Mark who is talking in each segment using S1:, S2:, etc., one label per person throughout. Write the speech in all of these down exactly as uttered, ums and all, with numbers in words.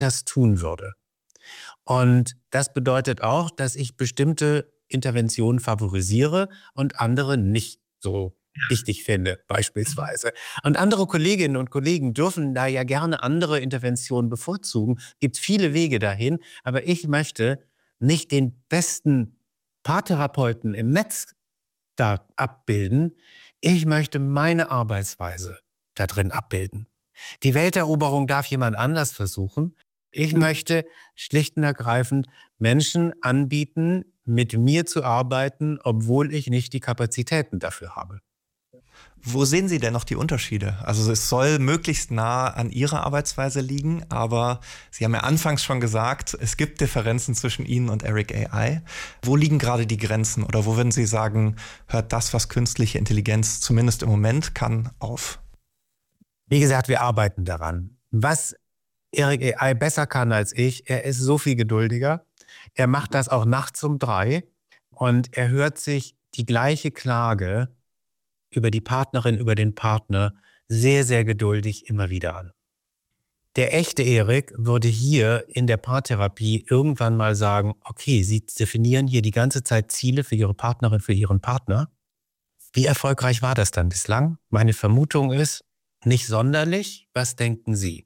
S1: das tun würde. Und das bedeutet auch, dass ich bestimmte Interventionen favorisiere und andere nicht so wichtig finde, beispielsweise. Und andere Kolleginnen und Kollegen dürfen da ja gerne andere Interventionen bevorzugen. Gibt viele Wege dahin. Aber ich möchte nicht den besten Paartherapeuten im Netz da abbilden. Ich möchte meine Arbeitsweise da drin abbilden. Die Welteroberung darf jemand anders versuchen. Ich möchte schlicht und ergreifend Menschen anbieten, mit mir zu arbeiten, obwohl ich nicht die Kapazitäten dafür habe.
S2: Wo sehen Sie denn noch die Unterschiede? Also es soll möglichst nah an Ihrer Arbeitsweise liegen, aber Sie haben ja anfangs schon gesagt, es gibt Differenzen zwischen Ihnen und Eric A I. Wo liegen gerade die Grenzen oder wo würden Sie sagen, hört das, was künstliche Intelligenz zumindest im Moment kann, auf?
S1: Wie gesagt, wir arbeiten daran. Was Eric A I besser kann als ich, er ist so viel geduldiger. Er macht das auch nachts um drei und er hört sich die gleiche Klage über die Partnerin, über den Partner sehr, sehr geduldig immer wieder an. Der echte Erik würde hier in der Paartherapie irgendwann mal sagen, okay, Sie definieren hier die ganze Zeit Ziele für Ihre Partnerin, für Ihren Partner. Wie erfolgreich war das dann bislang? Meine Vermutung ist, nicht sonderlich. Was denken Sie?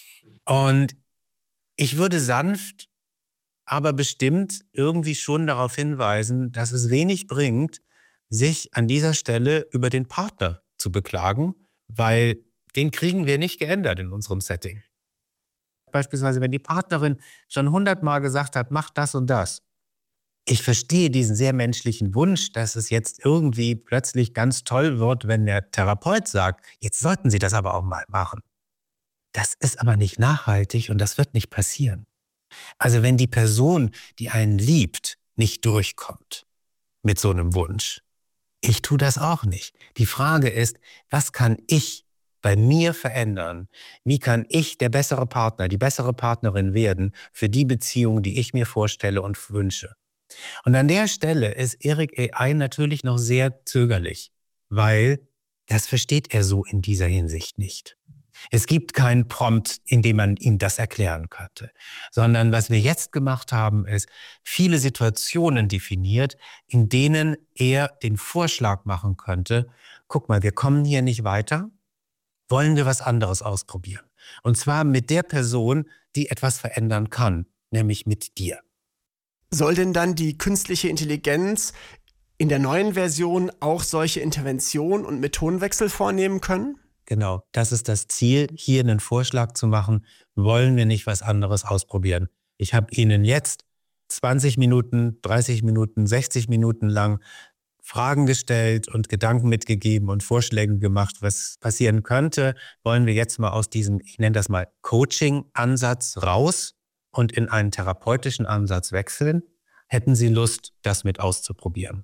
S1: Und ich würde sanft, aber bestimmt irgendwie schon darauf hinweisen, dass es wenig bringt, sich an dieser Stelle über den Partner zu beklagen, weil den kriegen wir nicht geändert in unserem Setting. Beispielsweise, wenn die Partnerin schon hundertmal gesagt hat, mach das und das. Ich verstehe diesen sehr menschlichen Wunsch, dass es jetzt irgendwie plötzlich ganz toll wird, wenn der Therapeut sagt, jetzt sollten Sie das aber auch mal machen. Das ist aber nicht nachhaltig und das wird nicht passieren. Also wenn die Person, die einen liebt, nicht durchkommt mit so einem Wunsch, ich tue das auch nicht. Die Frage ist, was kann ich bei mir verändern? Wie kann ich der bessere Partner, die bessere Partnerin werden für die Beziehung, die ich mir vorstelle und wünsche? Und an der Stelle ist Eric A I natürlich noch sehr zögerlich, weil das versteht er so in dieser Hinsicht nicht. Es gibt keinen Prompt, in dem man ihm das erklären könnte, sondern was wir jetzt gemacht haben, ist viele Situationen definiert, in denen er den Vorschlag machen könnte, guck mal, wir kommen hier nicht weiter, wollen wir was anderes ausprobieren. Und zwar mit der Person, die etwas verändern kann, nämlich mit dir.
S3: Soll denn dann die künstliche Intelligenz in der neuen Version auch solche Interventionen und Methodenwechsel vornehmen können?
S1: Genau, das ist das Ziel, hier einen Vorschlag zu machen, wollen wir nicht was anderes ausprobieren. Ich habe Ihnen jetzt zwanzig Minuten, dreißig Minuten, sechzig Minuten lang Fragen gestellt und Gedanken mitgegeben und Vorschläge gemacht, was passieren könnte. Wollen wir jetzt mal aus diesem, ich nenne das mal Coaching-Ansatz raus und in einen therapeutischen Ansatz wechseln? Hätten Sie Lust, das mit auszuprobieren?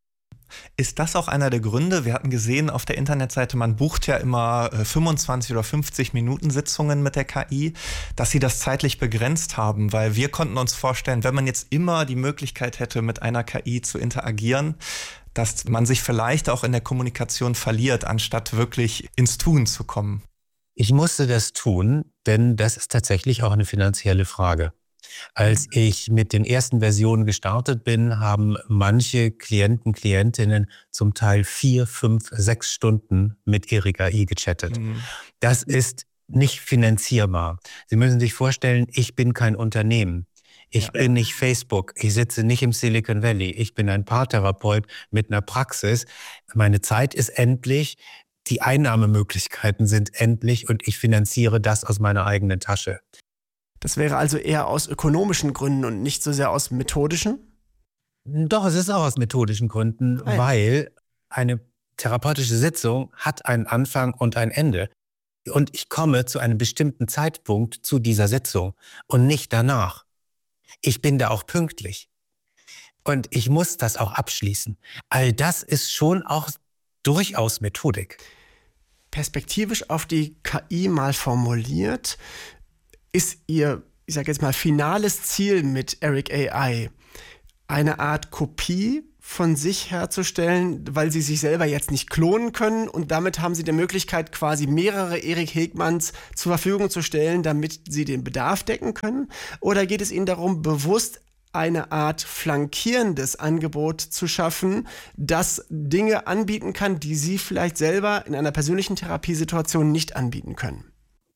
S2: Ist das auch einer der Gründe? Wir hatten gesehen auf der Internetseite, man bucht ja immer fünfundzwanzig oder fünfzig Minuten Sitzungen mit der K I, dass sie das zeitlich begrenzt haben, weil wir konnten uns vorstellen, wenn man jetzt immer die Möglichkeit hätte, mit einer K I zu interagieren, dass man sich vielleicht auch in der Kommunikation verliert, anstatt wirklich ins Tun zu kommen.
S1: Ich musste das tun, denn das ist tatsächlich auch eine finanzielle Frage. Als ich mit den ersten Versionen gestartet bin, haben manche Klienten, Klientinnen zum Teil vier, fünf, sechs Stunden mit Eric A I gechattet. Mhm. Das ist nicht finanzierbar. Sie müssen sich vorstellen, ich bin kein Unternehmen. Ich ja. bin nicht Facebook. Ich sitze nicht im Silicon Valley. Ich bin ein Paartherapeut mit einer Praxis. Meine Zeit ist endlich. Die Einnahmemöglichkeiten sind endlich und ich finanziere das aus meiner eigenen Tasche.
S3: Das wäre also eher aus ökonomischen Gründen und nicht so sehr aus methodischen?
S1: Doch, es ist auch aus methodischen Gründen, Nein. weil eine therapeutische Sitzung hat einen Anfang und ein Ende. Und ich komme zu einem bestimmten Zeitpunkt zu dieser Sitzung und nicht danach. Ich bin da auch pünktlich. Und ich muss das auch abschließen. All das ist schon auch durchaus Methodik.
S3: Perspektivisch auf die K I mal formuliert, ist Ihr, ich sage jetzt mal, finales Ziel mit Eric A I eine Art Kopie von sich herzustellen, weil sie sich selber jetzt nicht klonen können und damit haben sie die Möglichkeit, quasi mehrere Erik Hegmanns zur Verfügung zu stellen, damit sie den Bedarf decken können? Oder geht es ihnen darum, bewusst eine Art flankierendes Angebot zu schaffen, das Dinge anbieten kann, die sie vielleicht selber in einer persönlichen Therapiesituation nicht anbieten können?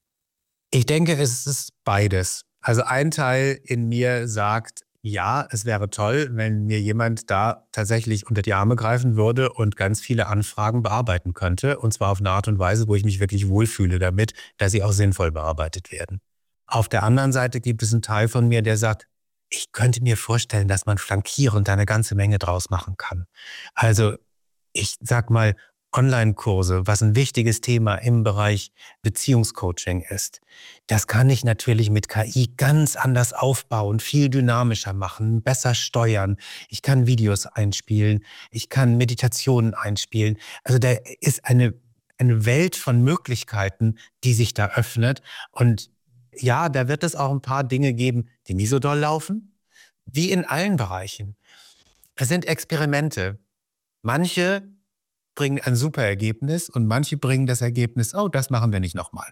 S1: Ich denke, es ist beides. Also ein Teil in mir sagt, ja, es wäre toll, wenn mir jemand da tatsächlich unter die Arme greifen würde und ganz viele Anfragen bearbeiten könnte. Und zwar auf eine Art und Weise, wo ich mich wirklich wohlfühle damit, dass sie auch sinnvoll bearbeitet werden. Auf der anderen Seite gibt es einen Teil von mir, der sagt, ich könnte mir vorstellen, dass man flankierend eine ganze Menge draus machen kann. Also ich sag mal, Online-Kurse, was ein wichtiges Thema im Bereich Beziehungscoaching ist, das kann ich natürlich mit K I ganz anders aufbauen, viel dynamischer machen, besser steuern. Ich kann Videos einspielen, ich kann Meditationen einspielen. Also da ist eine, eine Welt von Möglichkeiten, die sich da öffnet. Und ja, da wird es auch ein paar Dinge geben, die nicht so doll laufen, wie in allen Bereichen. Es sind Experimente. Manche bringen ein super Ergebnis und manche bringen das Ergebnis, oh, das machen wir nicht nochmal.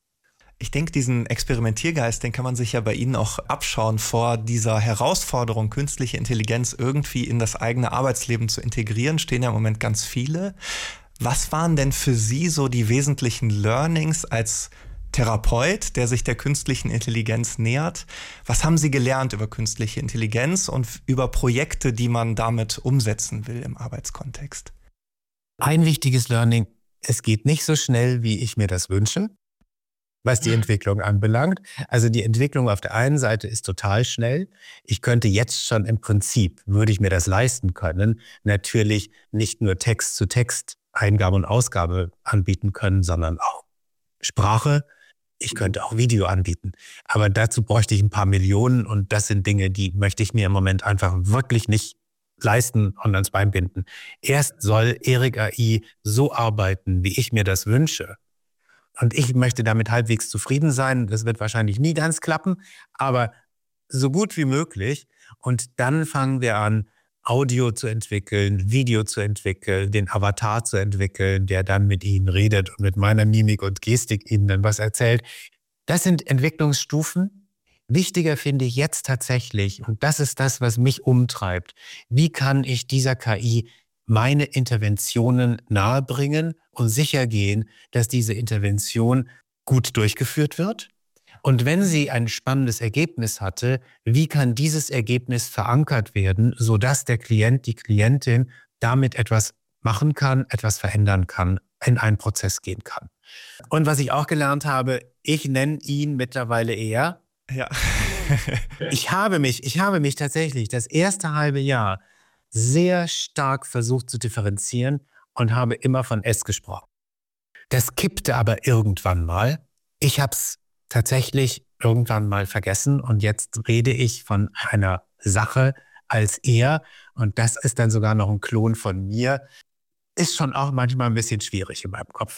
S2: Ich denke, diesen Experimentiergeist, den kann man sich ja bei Ihnen auch abschauen vor dieser Herausforderung, künstliche Intelligenz irgendwie in das eigene Arbeitsleben zu integrieren, stehen ja im Moment ganz viele. Was waren denn für Sie so die wesentlichen Learnings als Therapeut, der sich der künstlichen Intelligenz nähert? Was haben Sie gelernt über künstliche Intelligenz und über Projekte, die man damit umsetzen will im Arbeitskontext?
S1: Ein wichtiges Learning, es geht nicht so schnell, wie ich mir das wünsche, was die Entwicklung anbelangt. Also die Entwicklung auf der einen Seite ist total schnell. Ich könnte jetzt schon im Prinzip, würde ich mir das leisten können, natürlich nicht nur Text-zu-Text Eingabe und Ausgabe anbieten können, sondern auch Sprache. Ich könnte auch Video anbieten. Aber dazu bräuchte ich ein paar Millionen und das sind Dinge, die möchte ich mir im Moment einfach wirklich nicht leisten und ans Bein binden. Erst soll Erik A I so arbeiten, wie ich mir das wünsche. Und ich möchte damit halbwegs zufrieden sein. Das wird wahrscheinlich nie ganz klappen, aber so gut wie möglich. Und dann fangen wir an, Audio zu entwickeln, Video zu entwickeln, den Avatar zu entwickeln, der dann mit Ihnen redet und mit meiner Mimik und Gestik Ihnen dann was erzählt. Das sind Entwicklungsstufen. Wichtiger finde ich jetzt tatsächlich, und das ist das, was mich umtreibt, wie kann ich dieser K I meine Interventionen nahebringen und sicher gehen, dass diese Intervention gut durchgeführt wird? Und wenn sie ein spannendes Ergebnis hatte, wie kann dieses Ergebnis verankert werden, sodass der Klient, die Klientin damit etwas machen kann, etwas verändern kann, in einen Prozess gehen kann? Und was ich auch gelernt habe, ich nenne ihn mittlerweile eher,
S2: Ja.
S1: ich habe mich, ich habe mich tatsächlich das erste halbe Jahr sehr stark versucht zu differenzieren und habe immer von S gesprochen. Das kippte aber irgendwann mal. Ich habe es tatsächlich irgendwann mal vergessen und jetzt rede ich von einer Sache als er und das ist dann sogar noch ein Klon von mir. Ist schon auch manchmal ein bisschen schwierig in meinem Kopf.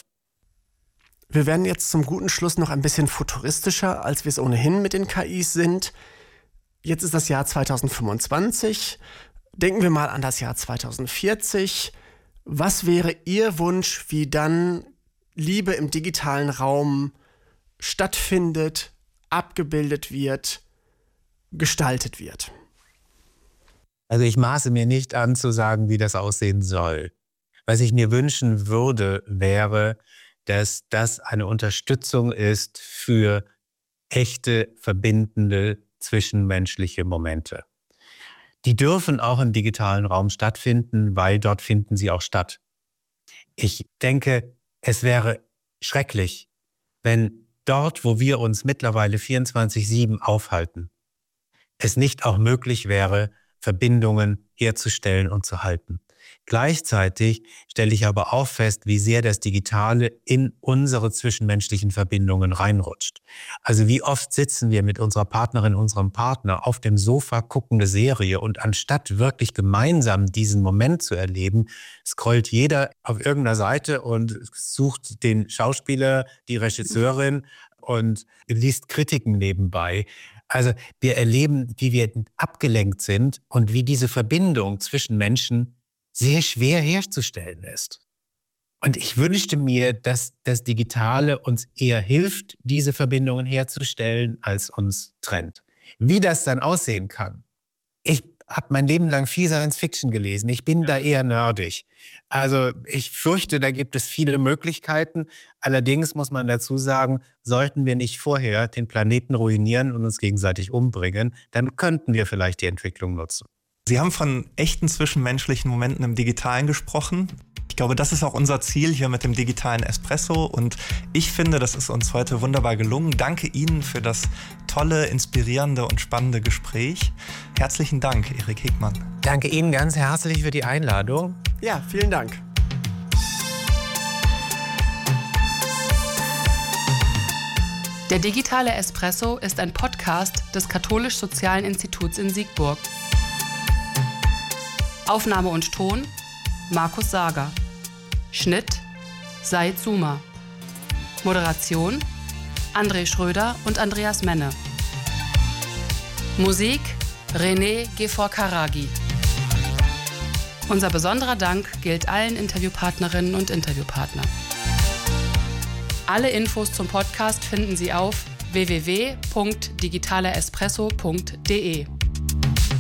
S3: Wir werden jetzt zum guten Schluss noch ein bisschen futuristischer, als wir es ohnehin mit den K Is sind. Jetzt ist das Jahr zweitausendfünfundzwanzig. Denken wir mal an das Jahr zweitausendvierzig. Was wäre Ihr Wunsch, wie dann Liebe im digitalen Raum stattfindet, abgebildet wird, gestaltet wird?
S1: Also ich maße mir nicht an zu sagen, wie das aussehen soll. Was ich mir wünschen würde, wäre, dass das eine Unterstützung ist für echte, verbindende, zwischenmenschliche Momente. Die dürfen auch im digitalen Raum stattfinden, weil dort finden sie auch statt. Ich denke, es wäre schrecklich, wenn dort, wo wir uns mittlerweile vierundzwanzig sieben aufhalten, es nicht auch möglich wäre, Verbindungen herzustellen und zu halten. Gleichzeitig stelle ich aber auch fest, wie sehr das Digitale in unsere zwischenmenschlichen Verbindungen reinrutscht. Also wie oft sitzen wir mit unserer Partnerin, unserem Partner auf dem Sofa, gucken eine Serie und anstatt wirklich gemeinsam diesen Moment zu erleben, scrollt jeder auf irgendeiner Seite und sucht den Schauspieler, die Regisseurin und liest Kritiken nebenbei. Also wir erleben, wie wir abgelenkt sind und wie diese Verbindung zwischen Menschen sehr schwer herzustellen ist. Und ich wünschte mir, dass das Digitale uns eher hilft, diese Verbindungen herzustellen, als uns trennt. Wie das dann aussehen kann. Ich habe mein Leben lang viel Science Fiction gelesen. Ich bin da eher nerdig. Also ich fürchte, da gibt es viele Möglichkeiten. Allerdings muss man dazu sagen, sollten wir nicht vorher den Planeten ruinieren und uns gegenseitig umbringen, dann könnten wir vielleicht die Entwicklung nutzen.
S2: Sie haben von echten zwischenmenschlichen Momenten im Digitalen gesprochen. Ich glaube, das ist auch unser Ziel hier mit dem digitalen Espresso und ich finde, das ist uns heute wunderbar gelungen. Danke Ihnen für das tolle, inspirierende und spannende Gespräch. Herzlichen Dank, Erik Hegmann.
S1: Danke Ihnen ganz herzlich für die Einladung.
S3: Ja, vielen Dank.
S4: Der digitale Espresso ist ein Podcast des Katholisch-Sozialen Instituts in Siegburg. Aufnahme und Ton Markus Sager. Schnitt Said Suma. Moderation André Schröder und Andreas Menne. Musik René Gefor-Karagi. Unser besonderer Dank gilt allen Interviewpartnerinnen und Interviewpartnern. Alle Infos zum Podcast finden Sie auf w w w punkt digitaleespresso punkt d e.